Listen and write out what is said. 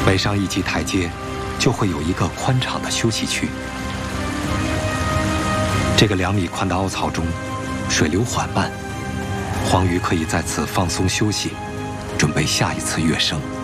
每上一级台阶，就会有一个宽敞的休息区。这个2米宽的凹槽中，水流缓慢，黄鱼可以在此放松休息，准备下一次跃升。